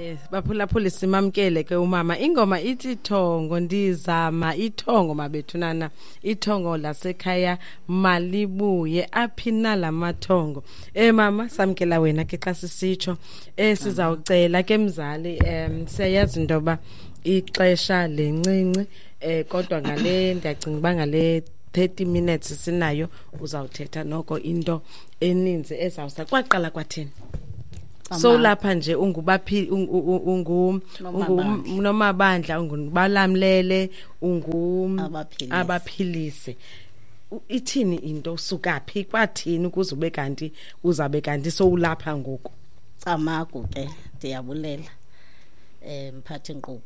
Yes, baphulaphula simamkele ke umama. Ingoma ithi Thongo ndizama ithongo mabethunana. Ithongo lasekhaya malibuye aphina lamathongo. Mama samkela wena ke xa sisitsho sizawucela ke mzali siyayazi indoba ixesha lencinci kodwa ngale ndiyacinga ba ngale 30 minutes sinayo uzawuthetha noko into eninzi ezawusa kwaqala kwathini. So lapha nje ungubaphi nomabandla ungubalamlele abaphilise ithini into usuka phi kwathini ukuze ube kanti uzabe kanti sowulapha ngoku Camagu ke ndiyabulela mphathi Nkqubo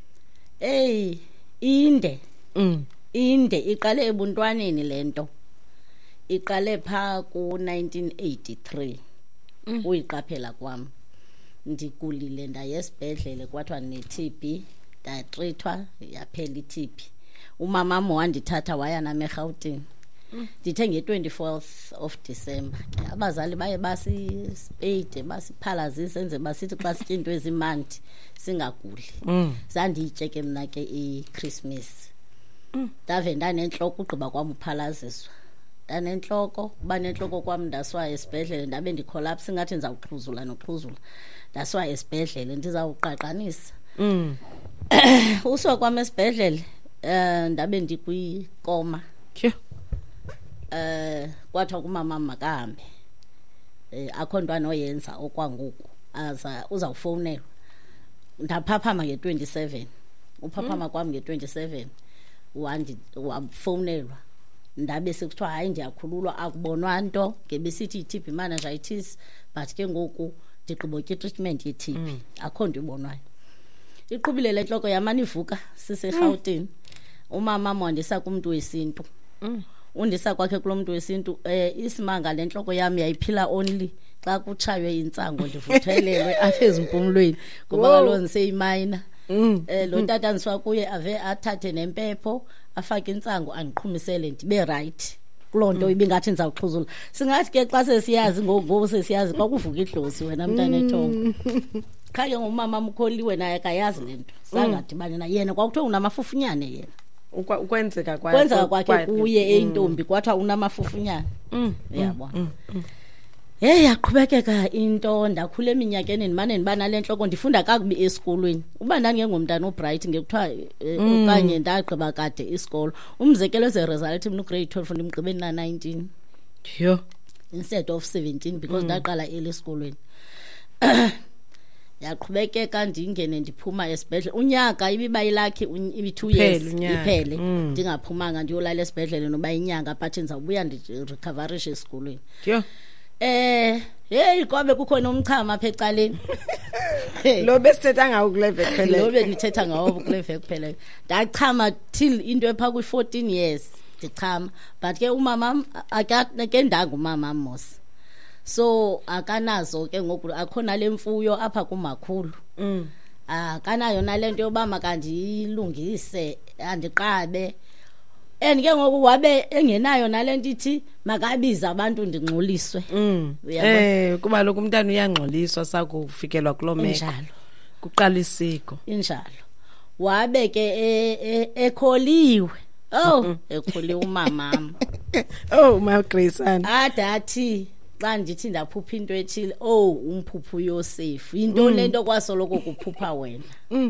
inde iqale ebuntwaneni lento iqale pha ku 1983 uyiqaphela kwami ndikulile ndaye esibhedlele kwathiwa ne-TB ndatrithwa yaphela i-TB umama wami wandithatha waya nami eGauteng ndithe nge-24th of December abazali baye basipeyide basiphalazisa enze basithi xa sitye into ezimandi singaguli zandiyitye ke mna ke i-Christmas ndave ndanentloko ugqiba kwam uphalaziswa ndanentloko uba nentloko kwam ndaswa esibhedlele ndabe ndicollapse ngathi ndizawuxhuzula noxhuzula ndaswa esibhedlele ndizawuqaqanisa uswa kwam esibhedlele ndabe ndikwikoma kwathiwa kumama makahambe akho nto anoyenza okwangoku aza uzawufowunelwa ndaphaphama nge-27 uphaphama kwam nge-27 wafowunelwa ndabe sekuthiwa hayi ndiyakhululwa akubonwa nto ngebesithi i-TB meningitis but ke ngoku ndigqibotya i-treatment ye-TB akho nto ibonwayo iqhubile le ntloko yamani ivuka siseGauteng umama wandisa kumntu wesintu undisa kwakhe kulo muntu wesintu isimanga le ntloko yami yayiphila only xa kutshaywe intsango ndivuthelelwe apha ezimpumlweni ngoba kaloku ndiseyimayina lo tata ndiswa kuye ave athathe nempepho afake intsango andiqhumisele ndibe right kuloo nto ibingathi ndizawuxhuzula singathi ke xa sesiyazi ngoku sesiyazi kwakuvuka idlozi wena mntana ethongo khake ngumama mkholiwe naye akayazi le nto sangadibani na yena kwakuthiwa unamafufunyane yena ukwenzeka kwakhe kuye eyintombi kwathiwa unamafufunyane uyabona yaqhubekeka into ndakhula eminyakeni ndimane ndiba nale ntloko ndifunda kakubi esikolweni uba ndandingengomntana obright ngekuthiwa okanye ndagqiba kade isikolo umzekelo ze-result mna ugrade 12 ndimgqibeni na 19 instead of 17 because ndaqala esikolweni yaqhubekeka ndingene ndiphuma esibhedlele unyaka ibiba ilakhi ibi2 years iphele ndingaphumanga ndiyolala esibhedlele noba inyanga but ndizawubuya ndirecoverishe esikolweni kwabe kukho nomchama apha ecaleni lo besithetha ngawo kule veki phela lo benithetha ngawo kule veki phela ndachama till into epha ku14 years ndichama but ke umama akake ndanga umama mos so akanazo ke ngoku akhona lemfuyo apha kumakhulu akanayo nalento yoba makandilungise andiqabe ke ngoku wabe engenayo nalento ithi makabiza abantu ndingcoliswe kuba lokhu umntana uyangcoliswa sakufikelwa kulo meko njalo kuqala isiko injalo wabe ke ekholiwe ekholiwe umamama my Graceana adathi xa ndithi ndaphupha into ethile umphuphu Yosefu into lento kwasoloko kuphupha wena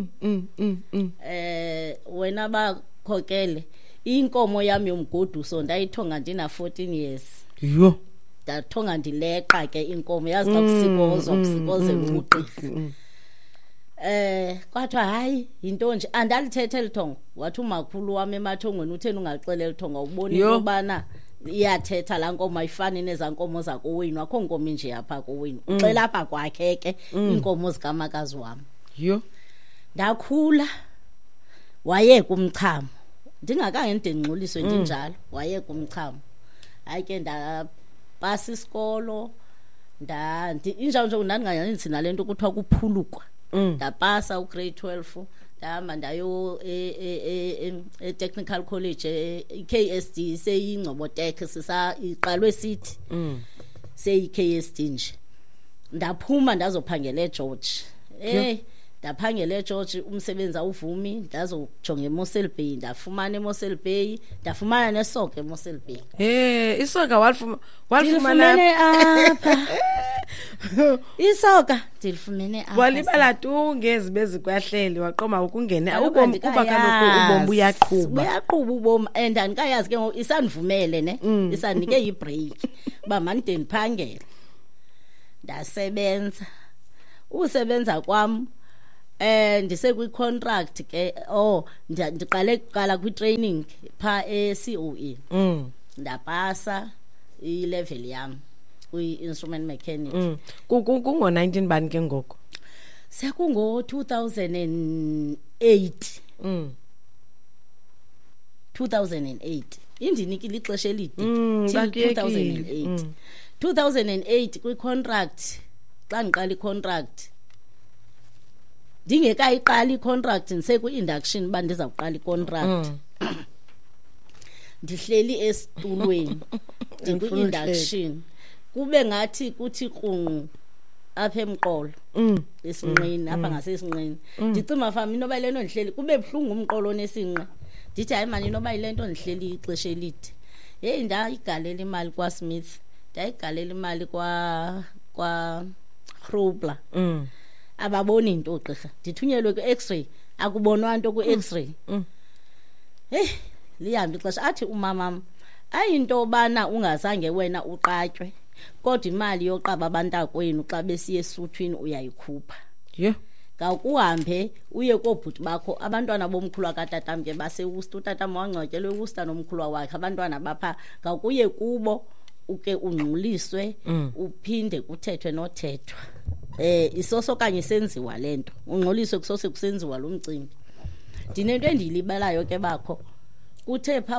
wena bakhokele inkomo yami yomgoduso ndayithonga ndina 14 years ndathonga ndileqa ke inkomo yazi xa kusikozwa kusikozela uqisi kwathiwa hayi into nje andalithethe lithongo wathi umakhulu wami emathongweni utheni ungaxelela lithonga ubona intobana iyathetha la nkomo ayifani nezankomo zakowenu akho nkomo nje apha kowenu uxela apha kwakhe ke inkomo zikamakazi wami ndakhula waye kumchamo ndingakange ndingcoliswe ndinjalo waye kumchamo hayi ke ndapasa isikolo injalo nje ndandingayazi nalento kuthiwa kuphulukwa ndapasa ugrade 12 ndahamba ndayo e-technical college KSD seyingcobotek iqalwe sithi seyi KSD nje ndaphuma ndazophangela eGeorge ndaphangela eGeorge umsebenzi awuvumi ndazojonga eMossel Bay ndafumana eMossel Bay ndafumana nesoka eMossel Bay isoka walifumana apha isoka ndilifumene apha walibala tu ngezi bezikwahleli waqoma ukungena ubomi kuba kaloku ubomi buyaqhuba ubomi and andikayazi ke ngoku isandivumele ne isandike ibreak uba mandide ndiphangele ndasebenza usebenza kwam ndisekwi-contract ke ndiqale kuqala kwi-training phaa e-COE ndapasa i-level yam kwi-instrument mechanic kungo-19 bani ke ngoku sekungo-2008 2008 indinikile ixesha elide till 2008 kwi-contract xa ndiqala i-contract ndingekayiqali i-contract ndisekwi-induction uba ndizawuqala i-contract ndihleli esitulweni ndikwi-induction kube ngathi kuthi krunqu apha emqolo esinqeni apha ngasesinqeni ndicima fam inoba ile nto ndihleli kube buhlungu umqolo onesinqe ndithi hayi mani inoba ile nto ndihleli ixesha elide heyi ndayigalela imali kwaSmith ndayigalela imali kwa Grobler ababoni into gqirha ndithunyelwe ku-x-ray akubonwa nto ku-x-ray lihambe ixesha athi umamam ayinto obana ungazange wena uqatywe kodwa imali yoqaba abantakwenu xa besiye esuthwini uyayikhupha ngawukuhambe uye koobhuti bakho abantwana bomkhulu wakatatam ke basewusta utatam wangcwatyelwe ewusta nomkhulu wakhe abantwana bapha ngawukuye kubo uke ungquliswe uphinde kuthethwe nothethwa isoso kanye senziwa lento ungquliswe kusose kusenziwa lo mcimbi ndinento endiyilibalayo ke bakho kuthe pha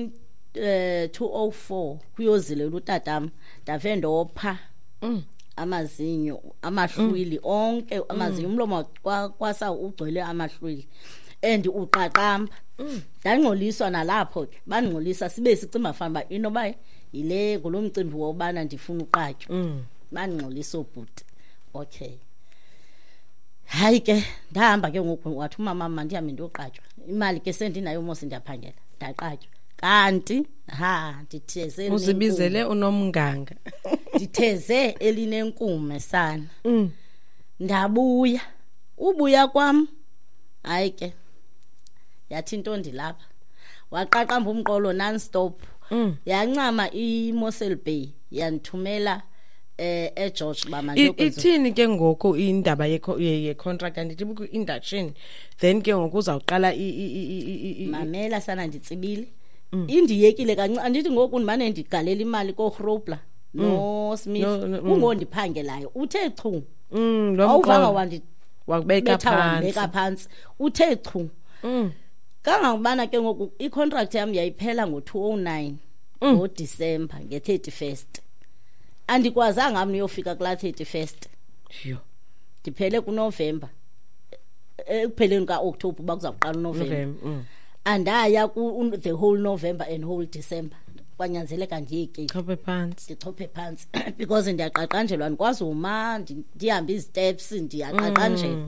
ku-204 kuyozilela utatam ndave ndopha amazinyo amahlwili onke amazinyo umlomo kwasa ugcwele amahlwili and uqaqamba ndangcoliswa nalapho ke bandingcolisa sibe sicimba fana inoba yile ngulo mcimbi wobana ndifuna uqatywa bandingcolisa obhuti okay hayi ke ndahamba ke ngoku wathi umama mandihambe ndiyoqatywa imali ke sendinayo mose ndiyaphangela ndaqatywa kanti nditheze uzibizele unomnganga nditheze elinenkume sana ndabuya ubuya kwam hayi ke yathi into ndilapha waqaqamba umqolo non-stop yancama iMossel Bay yandithumela eGeorge bamanje ithini ke ngoku indaba ye-contract andithi ku-induction then ke ngoku uzawuqala mamela sana nditsibile indiyekile kancane andithi ngoku ndimane ndigalela imali koGrobler noSmith kungondiphangelayo uthe chu awuvanga wakubeka phansi uthe chu kangangubana ke ngoku i-contract yami yayiphela ngo-2009 ngoDisemba nge-31st andikwazanga mna uyofika kula 31st ndiphele kuNovember ekupheleni kaOctober bakuzawuqala uNovember andaya the whole November and whole December kwanyanzeleka ndiyeke ndichophe phansi because ndiyaqaqanjelwa ndikwazi uma ndihambe isteps ndiyaqaqanjelwa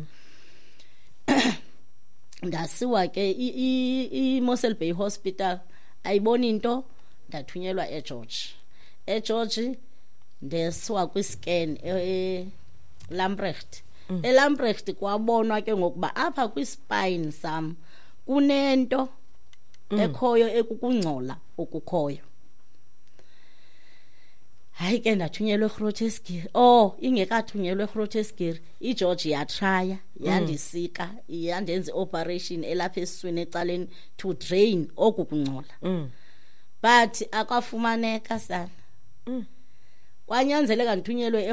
ndasiwa ke iMossel Bay Hospital ayiboni into ndathunyelwa eGeorge ndesiwa kwiscan eLambrecht eLambrecht kwabonwa ke ngokuba apha kwispine sam kunento ekhoyo ekukungcola okukhoyo hayi ke ndathunyelwa eGrootersdal ingekathunyelwa eGrootersdal iGeorge yatraya yandisika yandenza operation elapha esiswini ecaleni to drain okukungcola but akwafumaneka sana kwanyanzeleka ndithunyelwe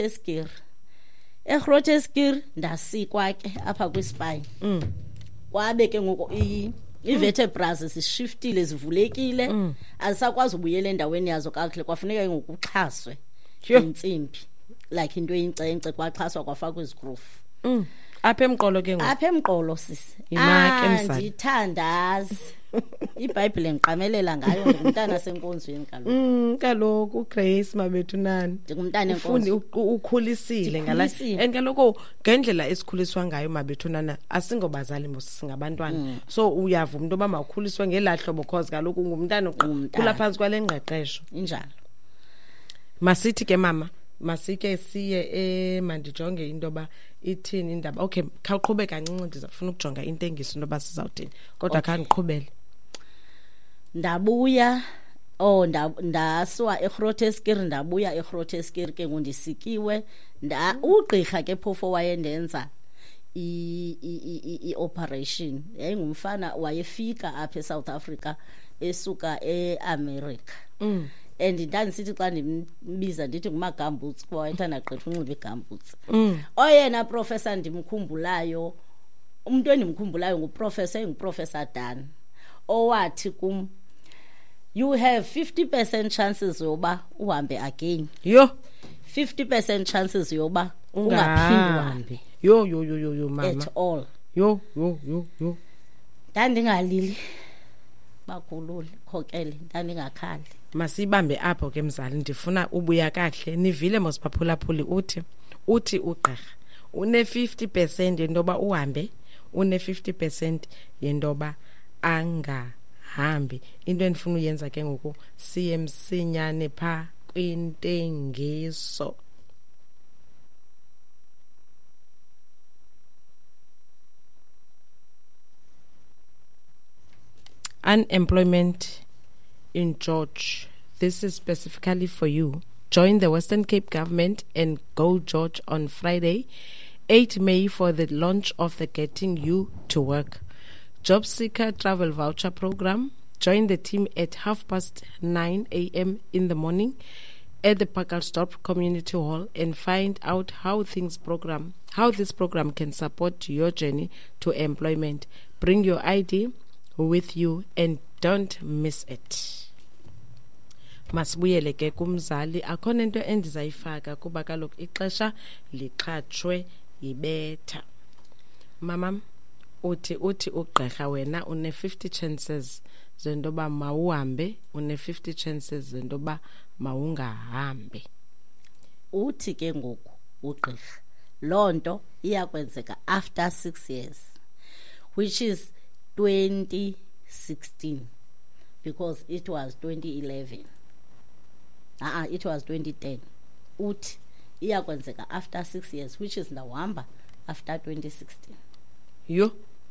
eGrootersdal ndasikwa ke apha kwispine kwabe ke ngoku i-vertebrae zishiftile zivulekile azisakwazi ubuyela endaweni yazo kakuhle kwafuneka ngokuxhaswe intsimbi like into eyincence kwaxhaswa kwafakwa izigroove apha emqolo ke ngoku apha emqolo sisi Imake emzali. Andithandazi iBhayibhile ngiqamelela ngayo ngumntana senkonzweni kaloku kaloku uGrace mabethu nani ngumntana ufundi enkonzo ukhulisile ngala Ndikhulisile. and kaloku ngendlela esikhuliswa ngayo mabethu nana asingobazali singabantwana so uyava umuntu oba mawukhuliswe ngelahlobo cause kaloku ngumntana ukhula phansi kwale ngqeqesho injalo masithi ke mama masike siye mandijonge into ba ithini indaba okay khawuqhube kancinci ndizafuna ukujonga intengiso into ba sizawuthini kodwa khandiqhubele ndabuya ndaswa eGrooteskier ndabuya eGrooteskier ke ngundisikiwe ugqirha ke phofu wayendenza i-operation yayingumfana wayefika apha eSouth Africa esuka eAmerica and ndandisithi xa ndimbiza ndithi ngumagamboots kuba wayethanda gqitha unxiba igamboots oyena professor ndimkhumbulayo umuntu endimkhumbulayo nguprofessor Dan owathi kum you have 50% chances yoba uhambe again yo 50% chances yoba ungaphindi uhambe yo mama at all yo ndandingalili bakhulule khokele ndandingakhali masibambe apho ke mzali ndifuna ubuya kahle nivile mosibaphulaphuli uthi ugqirha une 50% yendoba uhambe une 50% yendoba angahambi into endifuna uyenza ke ngoku siye msinyane pha kwintengiso unemployment in George. This is specifically for you. Join the Western Cape government and go George on Friday, 8 May for the launch of the Getting You to Work Job Seeker Travel Voucher Program. Join the team at 9:30 a.m. in the morning at the Pacalsdorp Community Hall and find out how this program can support your journey to employment. Bring your ID with you and don't miss it. Masibuyele ke kumzali akhona into endizayifaka kuba kaloku ixesha liqhatshwe ibetha. Mama uthi ugqirha wena une 50 chances zendoba mawuhambe une 50 chances zendoba mawungahambe. Uthi ke ngoku ugqirha lonto iyakwenzeka after 6 years which is 2016 because it was 2011 it was 2010 uthi iyakwenzeka after 6 years which is ndawuhamba after 2016 yo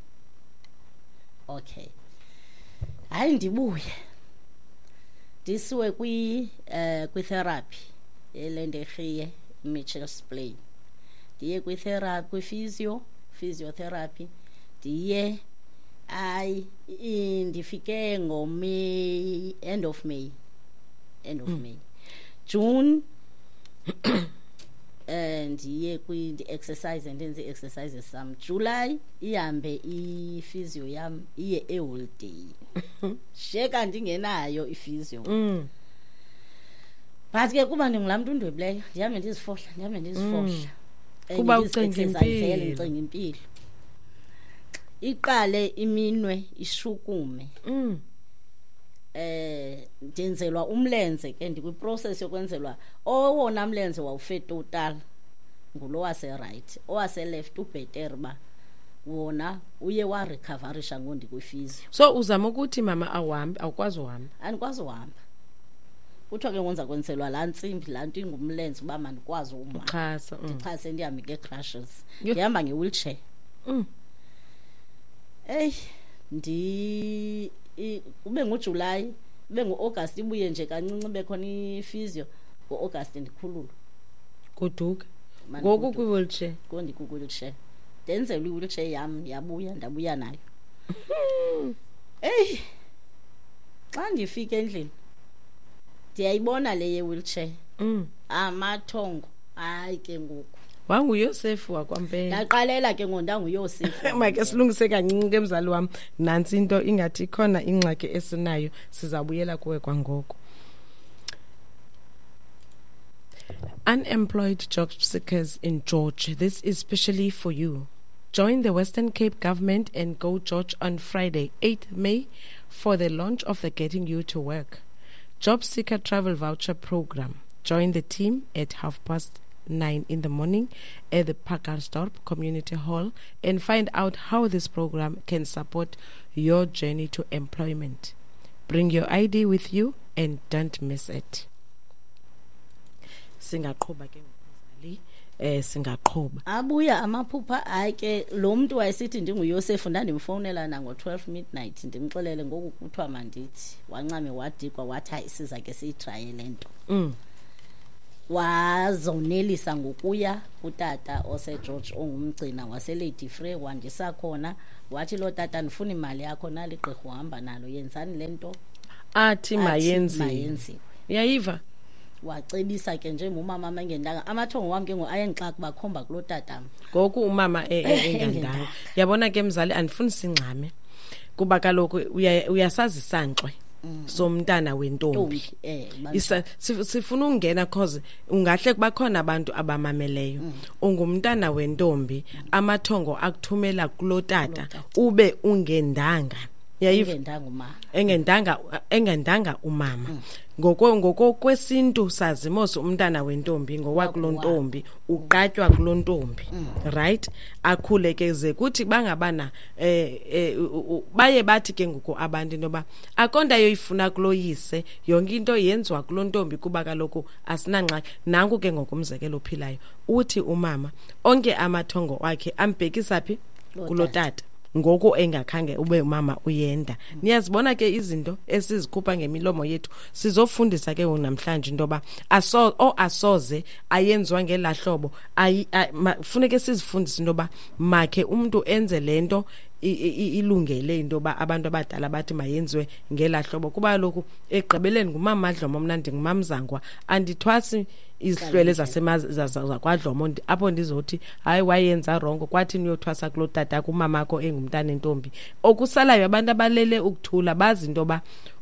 okay hayi ndibuye ndisiwe kwi therapy elendegiye Mitchell's Plain ndiye kwi therapy kwi physiotherapy ndiye ndifike end of May June ndiye exercise ndenze exercises sam July ihambe physio yam iye eholiday sheka ndingenayo physio but ke kuba ndingulamntu undwebileyo ndihambe ndizifohla kuba ucinga impilo iqale iminwe ishukume ndenzelwa umlenze ke ndikwiprocess yokwenzelwa owona mlenze wawufe total ngulo wase right owase left ubetter ba wona uye wa recoverisha ngondikwiphysio so uzama ukuthi mama awuhambi awukwazi uhamba andikwazi uhamba kuthiwa ke ngonza kwenzelwa laa ntsimbi laa nto ingumlenze uba mandikwazi uhamba ndichase ndihambe nge-crushes ndihamba nge-wheelchair ube nguJuly ube nguAugust ibuye nje kancinci bekhona iphysio ngoAugust ndikhululwa goduka ngoku kwi-wheelchair wheelchair ndenzelwe i-wheelchair yam ndabuya nayo xa ndifika endlini ndiyayibona le ye-wheelchair amathongo hayi ke ngoku wanguYosefu wakwampela ndaqalela ke ngondanguYosefu make silungise kancinci ke mzali wami nansi into ingathi ikhona ingxaki esinayo sizabuyela kuwe kwangoko Unemployed job seekers in George, this is specially for you. Join the Western Cape government and Go George on Friday, 8th May, for the launch of the Getting You to Work Job Seeker Travel Voucher Program. Join the team at 9:30 in the morning at the Packersdorp Community Hall and find out how this program can support your journey to employment. Bring your ID with you and don't miss it. Singaqhuba ke ngomzali singaqhuba abuya amaphupha ayike lo muntu wayesithi ndinguYosef ndandimfonela na ngo12 midnight ndimxelele ngoku kuthiwa mandithi wancame wadikwa wathi hayi siza ke siyitraye lento wazonelisa ngokuya utata oseGeorge ongumgcina waseLady Frey wandisa khona wathi lo tata ndifuna imali yakho naligqirha uhamba nalo yenzani lento athi mayenziwe yayiva wacebisa ke nje umama mangendanga amathongo wami ke ayengixaka bakhomba kulo tata ngoku umama engandanga yabona ke mzali andifuni singxame kuba kaloku uyasazi sanxwe somntana wentombi sifuna ungena cause ungahle kubakhona abantu abamameleyo ungumntana wentombi amathongo akuthumela kulo tata ube ungendanga engendanga umama ngoko kwesintu sazi mose umntana wentombi ngowakulontombi uqatywa kulontombi right akhulekeze kuthi bangabana baye bathi ke ngoku abantu noba akonda yoyifuna kuloyise yonke into yenziwa kulontombi kuba kaloku asinanxaki nanku ke ngokumzekelo ophilayo uthi umama onke amathongo wakhe ambhekisa phi kulotata ngoku engakhange ube umama uyenda niyazibona ke izinto esizikhupha ngemilomo yethu sizofundisa ke namhlanje intoba asoze ayenziwa ngelahlobo kufuneka sizifundise intoba makhe umuntu enze lento ilungele intoba abantu abadala bathi mayenziwe ngelahlobo kuba lokhu egqibeleni ngumama Madlomo mna ndingumamzangwa andithwasi izihlwele zakwaDlomo apho ndizothi hayi wayenza wrong kwathi niyothwasa kulo tata kumamakho engumntana entombi okusalayo abantu abalele ukuthula bazi intoba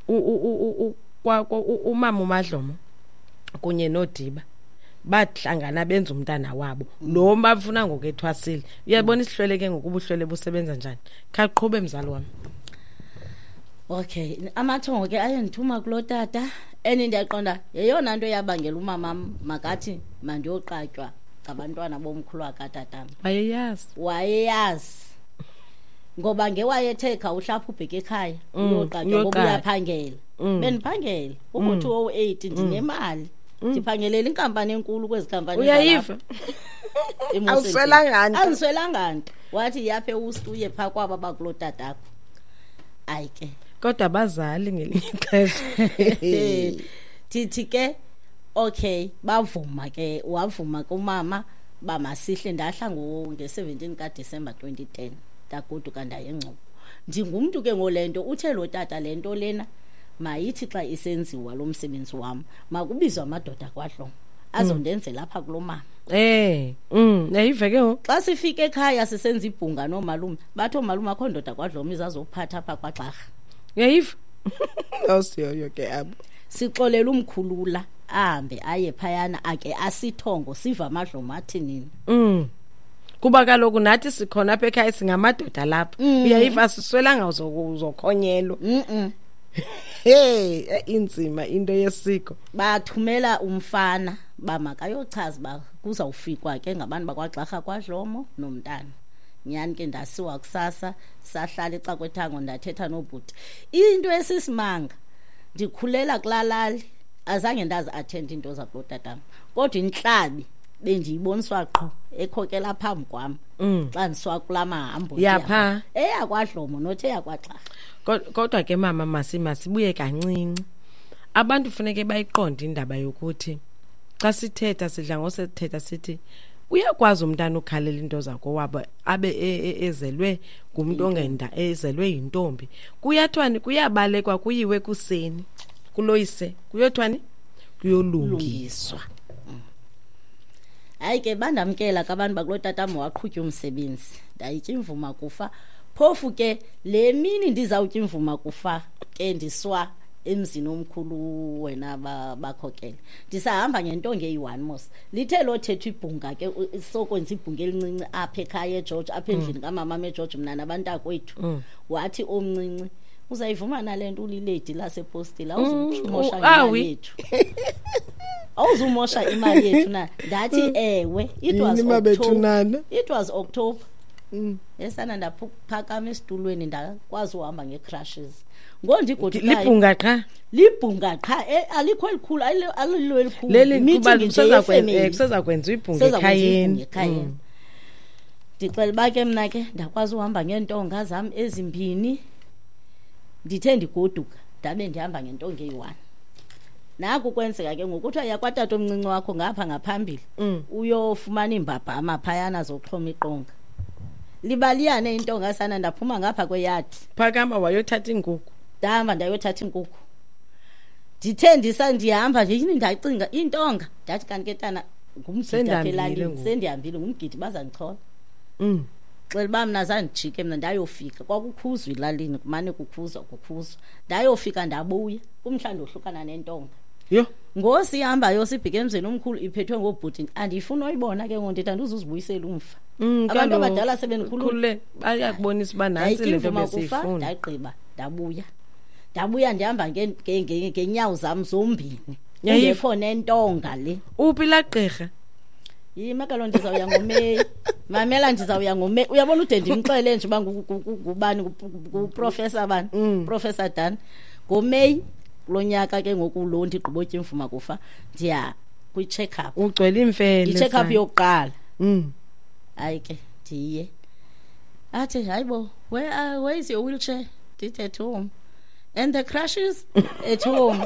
umama uMadlomo kunye noDiba bahlangana benza umntana wabo lo bafuna ngokethwasile uyabona isihlwele ke ngokubuhlwele busebenza njani khaqhube mzali wami okay amathongo ke ayendithuma kulo tata ndiyaqonda yeyona nto yabangela umama makathi mandiyoqatywa ngabantwana bomkhulu akatatam wayeyazi ngoba ngewayetheka uhlapha ubheke ekhaya uyoqatywa ngoba uyaphangela bendiphangela ukuthi 2008 ndinemali ndiphangelela inkampani enkulu kwezi kampani uyayiva awuswelanga nto wathi yaphe uye pha kwaba bakulo tatakho ayike kodwa bazali ngelinye ixesha thithi ke okay bavuma ke wavuma kumama bamasihle ndahla nge17 kaDisemba 2010 ndagoduka ndayengcobo ndingumuntu ke ngolento uthe lo tata lento lena mayithi xa isenziwa lo msebenzi wami makubizwe amadoda kwaDlomo azondenzela lapha kulomama yayiveke xa sifike ekhaya sisenza ibhunga nomalume batho malume akho ndoda kwaDlomo izazophatha apha kwaXarha yayiva awusiyo ke abo sixolela umkhulula ahambe aye phayana ake asithongo siva amadlomo athi nini kuba kaloku nathi sikhona apha ekhaya singamadoda lapha uyayiva siswelanga uzokhonyelwa inzima into yesiko bathumela umfana bamakayochaza ba kuzawufikwa ke ngabantu bakwaXarha kwaDlomo nomntana nyani ke ndasiwa kusasa sahlala ecakwethango ndathetha nobhuti into esisimanga ndikhulela kulalali azange ndazi attend into zakulo tatami kodwa inhlabi bendiyiboniswa qho ekhokela phambi kwami xa ndisiwa kulamahambo yapha eyakwaDlomo nothe yakwaXarha kodwa ke mama masibuye kancinci abantu funeke bayiqonde indaba yokuthi xa sithetha sidla ngosethetha sithi uyakwazi umntana ukhalela into zakho wabo abe ezelwe ngumuntu ongenda ezelwe yintombi kuyathwani kuyabalekwa kuyiwe kuseni kuloyise kuyothwani kuyolungiswa hayi ke bandamkela kabantu bakulo tatamo waqhutya umsebenzi ndayitya imvuma kufa phofu ke le mini ndizawutya imvuma kufa ke ndiswa emzini omkhulu wena bakhokele ndisahamba ngentonga eyi-1 mos lithe lo thetha ibhunga ke sokwenza ibhunga elincinci apha ekhaya eGeorge apha endlini kamama eGeorge mna nabantakwethu wathi omncinci uzayivuma nalento uliledi lasepostile awuzumosha imali yethu awuzumosha imali yethu na ndathi ewe it was October esana ndaphakama esitulweni ndakwazi uhamba ngecrashes libhunga qha alikho elikhulu alilo elikhulu leli kuseza kwenza ibhunga ekhayeni ndicela bake mna ke ndakwazi uhamba ngentonga zami ezimbini ndithe ndigoduka ndabe ndihamba ngentonga eyi-1 naku kwenzeka ke ngokuthi ayakwatata omncinci wakho ngapha ngaphambili uyofumana imbabha amaphayana zoxhoma iqonga libaliyane intonga sana ndaphuma ngapha kweyadi phakama wayothatha inkukhu ndahamba ndayothatha inkukhu ndithe ndihamba nje ndacinga intonga ndathi kanti ke tana ngumgidi apha elalini sendihambile ngumgidi bazandichola xela uba mna zandijike mna ndayofika kwakukhuzwa elalini kumane kukhuzwa ndayofika ndabuya kumhlanje ohlukana nentonga yo ngosihambayo sibhike emzini omkhulu iphethwe ngobhuti andifuna uyibona ke ngonto anduzuzibuyisela umfa abantu abadala sebenikhulule bayakubonisa uba nantsi lento besifuna ndagqiba ndabuya ndihamba ngenyawo zami zombini ungekho nentonga le uphi la gqirha yimakalo ndizawuya ngoMeyi mamela ndizawuya ngoMeyi uyabona ude ndimxele nje uba ngubani kuprofessor bani Professor Dan ngoMeyi lonyaka ke ngokulo ndigqibotya imvuma kufa ndiya kwi-check up ugcwele imfele i-check up yokuqala hayi ke ndiye athi hayibo where is your wheelchair did at home and the crashes at home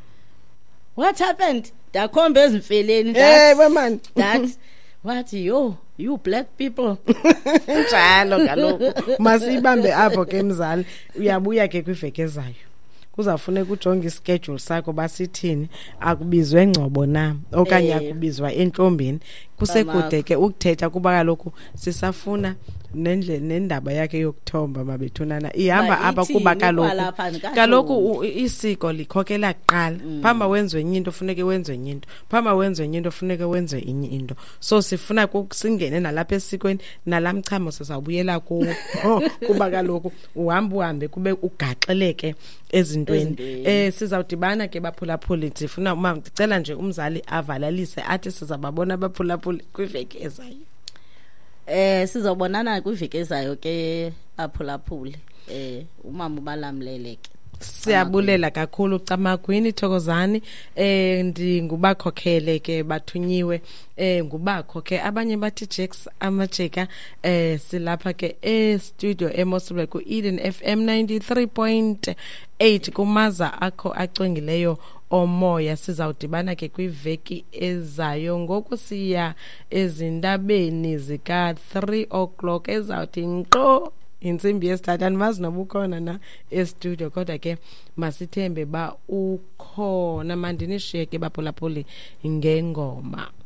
what happened dakhomba ezimfeleni that what you black people njalo kaloku masibambe apho ke mzali uyabuya ke kwiveke ezayo kuzafuneka ujonge ischedule sakho basithini akubizwe engcobo na okanye akubizwa entlombeni kusekude ke ukuthetha kuba kaloku sisafuna nendaba yakhe yokuthomba mabethunana ihamba apha kuba kaloku isiko likhokela kuqala phamba wenziwe enye into funeke wenziwe enye into phamba wenziwe enye into funeke wenziwe enye into so sifuna singene nalapha esikweni nalamchamo sizawubuyela kuwo kuba kaloku uhambe kube ugaxeleke ezintweni sizawudibana ke baphulaphuli sifuna uma ndicela nje umzali avalalise athi sizababona baphulaphuli kwiveki ezayo sizobonana kwiveki ezayo ke baphulaphuli umama ubalamleleke siyabulela kakhulu Camagwini Thokozani ndingubakhokhele ke bathunyiwe ngubakho ke abanye bathi Jax amajeka silapha ke studio eMosile ku Eden FM 93.8 kumaza akho acwengileyo omoya sizawudibana ke kwiveki ezayo ngoku siya ezindabeni zika 3 o'clock ezawuthi nqo insimbi yesithathu andimazi noba ukhona na estudio kodwa ke masithembe ba ukhona mandinishiyeke baphulaphuli ngengoma.